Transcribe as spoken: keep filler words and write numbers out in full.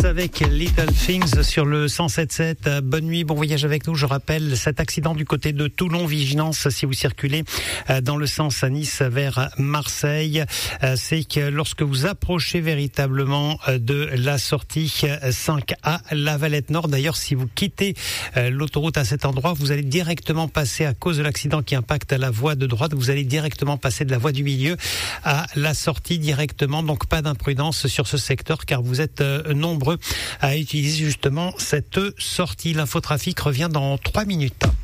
avec Little Things sur le cent sept sept. Bonne nuit, bon voyage avec nous. Je rappelle cet accident du côté de Toulon. Vigilance si vous circulez dans le sens à Nice vers Marseille. C'est que lorsque vous approchez véritablement de la sortie cinq A, La Valette Nord. D'ailleurs, si vous quittez l'autoroute à cet endroit, vous allez directement passer, à cause de l'accident qui impacte la voie de droite, vous allez directement passer de la voie du milieu à la sortie directement. Donc pas d'imprudence sur ce secteur car vous êtes nombreux à utiliser justement cette sortie. L'infotrafic revient dans trois minutes.